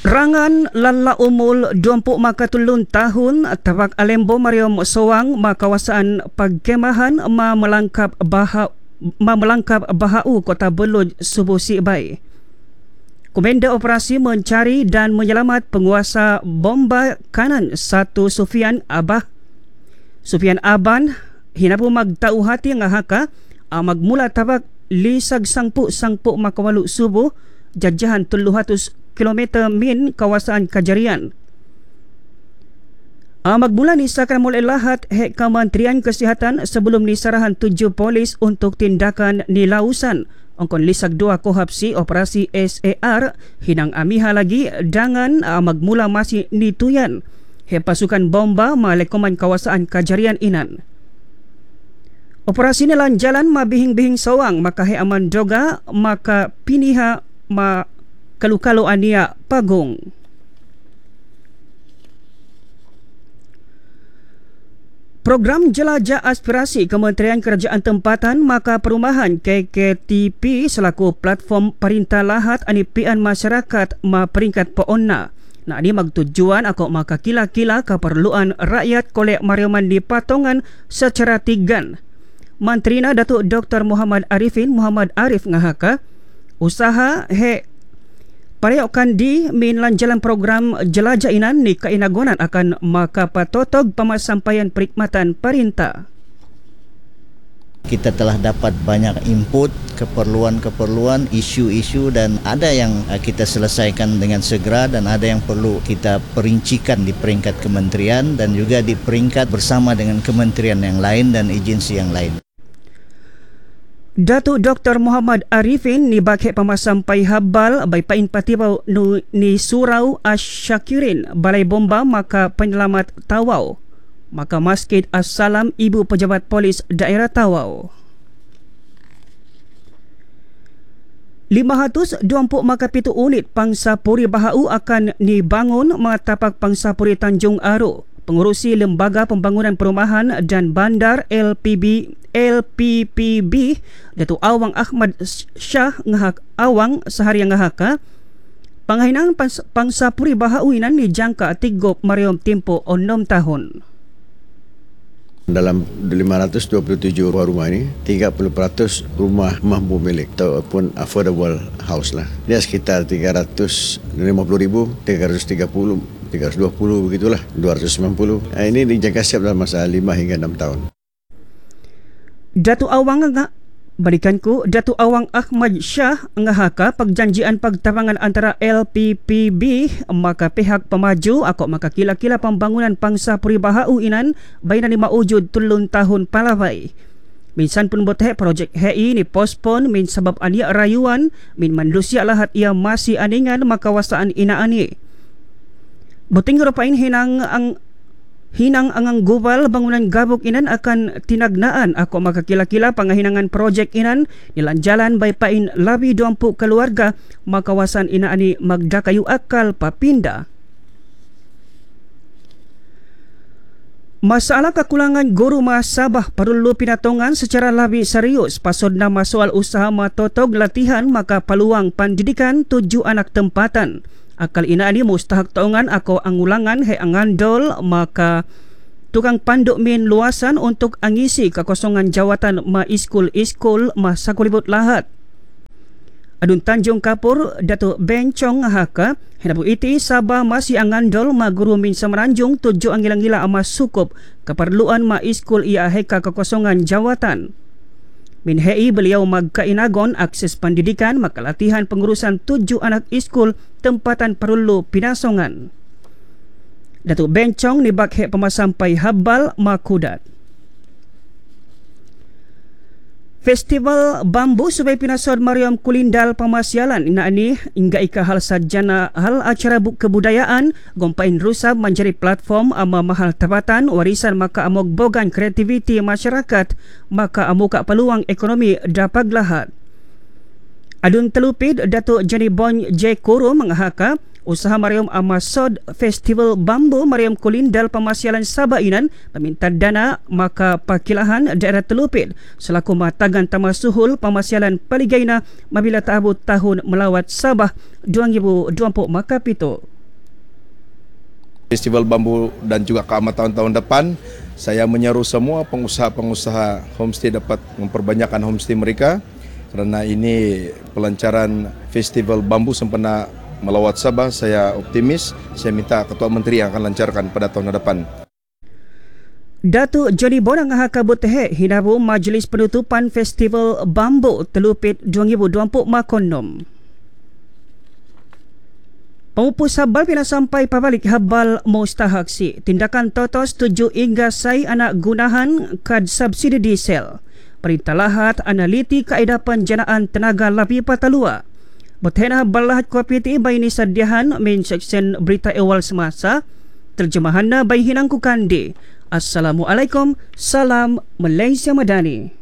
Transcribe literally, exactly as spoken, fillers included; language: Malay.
Rangan lalla umul dua puluh maka tulun tahun tabak Alembo Mariam Sowang ma kawasan pagkemahan ma melangkap baha ma melangkap Bahau Kota Belud subuh sibai. Komanda operasi mencari dan menyelamat penguasa bomba kanan satu Sufian Abah Sufian Aban hinapu magtau hati ngahaka magmula tabak lisag sangpu sangpu makawalu subuh jajahan tujuh ratus kilometer min kawasan Kajarian. Uh, magmula nisakan mulai lahat hek Kementerian Kesihatan sebelum nisarahan tujuh polis untuk tindakan nilausan ongkon lisag dua kohapsi operasi S A R hinang amiha lagi dengan uh, magmula masih nituyan he pasukan bomba malekoman kawasan Kajarian inan. Operasi nilan jalan mabihing-bihing sawang maka he aman doga maka piniha ma kalu-kalu ania pagong. Program Jelajah Aspirasi Kementerian Kerajaan Tempatan Maka Perumahan K K T P selaku platform perintah lahat anipian masyarakat ma peringkat poonna. Nak ni magtujuan ako maka kila-kila keperluan rakyat kolek mariaman di patongan secara tigan. Mantrina Datuk Doktor Muhammad Arifin Muhammad Arif ngahaka usaha he pareokan di minlan jalan program jelajah inan ni kainagonan akan makapatotog pamasampaian perkhidmatan perintah. Kita telah dapat banyak input, keperluan-keperluan, isu-isu dan ada yang kita selesaikan dengan segera dan ada yang perlu kita perincikan di peringkat kementerian dan juga di peringkat bersama dengan kementerian yang lain dan agensi yang lain. Datuk Doktor Muhammad Arifin ni bakhek pamasampai habal bai pain patibau nu ni surau Asyakirin balai bomba maka penyelamat Tawau maka Masjid As-Salam Ibu Pejabat Polis Daerah Tawau. lima ratus dua puluh maka pitu unit pangsapuri Bahau akan dibangun matapak pangsapuri Tanjung Aro. Pengurusi Lembaga Pembangunan Perumahan dan Bandar L P B L P P B Datuk Awang Ahmad Shah ngahak awang sehari ngahaka panghinang pangsapuri Bahau inan ni jangka tigop mariom tempo enam tahun. Dalam lima ratus dua puluh tujuh rumah ini, tiga puluh peratus rumah mampu milik ataupun affordable house lah. Dia sekitar tiga ratus lima puluh ribu, tiga ratus tiga puluh, tiga ratus dua puluh begitulah, dua ratus sembilan puluh. Ini dijangka siap dalam masa lima hingga enam tahun. Datuk Awang nga balikanku Datuk Awang Ahmad Shah ngahaka perjanjian pagtabangan antara L P P B maka pihak pemaju ako maka kila-kila pembangunan pangsapuri Bahau inan baina ni maujud tulun tahun palawai. Minsan pun boteh projek hei ni postpone min sebab ania rayuan min manusia lahat ia masih aningan makawasaan inaani. Buting rupain hinang ang Hinang angang gubal bangunan gabuk inan akan tinagnaan ako maka kila-kila pangahinangan projek inan nilan jalan bay pain labi dua puluh keluarga makawasan inaani magdakayu akal papinda. Masalah kekulangan guru Sabah perlu pinatongan secara lebih serius pasod nama soal usaha matotog latihan maka peluang pendidikan tujuh anak tempatan. Akal ina ni mustahak taungan ako ang ulangan he angandol maka tukang panduk min luasan untuk angisi kekosongan jawatan ma iskul-iskul ma sakulibut lahat. Adun Tanjung Kapur Datuk Bencong haka hinapu iti Sabah masih angandol ma guru min Semeranjung tujuh angilang-gila ama sukup keperluan ma iskul ia heka kekosongan jawatan. Min hei beliau magkainagon akses pendidikan maka latihan pengurusan tujuh anak iskul tempatan perlu pinasongan. Datuk Bencong ni bakhe pemasampai habal makudat. Festival Bambu sebagai pinasod Mariam Kulindal Pamasyalan ina ni hingga ika hal sajana hal acara kebudayaan gompain rusab menjadi platform ama mahal tabatan warisan maka amog bogan kreativiti masyarakat maka amuka peluang ekonomi dapat lahat. Adun telupid Datuk Jenny Bon J. Kuro mengahaka usaha Mariam Amasod Festival Bambu Mariam Kulindal Pamasyalan Sabah inan meminta dana maka pakilahan daerah telupid selaku matagan tamasuhul Pamasyalan Paligayna mabila taabut tahun melawat Sabah dua ribu dua puluh maka pito. Festival Bambu dan juga keamatan tahun depan, saya menyeru semua pengusaha-pengusaha homestay dapat memperbanyakkan homestay mereka kerana ini pelancaran Festival Bambu sempena melawat Sabah. Saya optimis, saya minta Ketua Menteri yang akan lancarkan pada tahun depan. Datuk Johnny Bonang hakabut hek hinabu majlis penutupan Festival Bambu Telupit dua ribu dua puluh makonom. Pemupus habal pina sampai pabalik habal mustahaksi. Tindakan Toto setuju hingga sai anak gunahan kad subsidi diesel. Perintah lahat analiti kaedah penjanaan tenaga labi patalua. Botena balahat kopiti baini sadiahan main section berita awal semasa. Terjemahanna bayi hinangku kandi. Assalamualaikum, salam Malaysia Madani.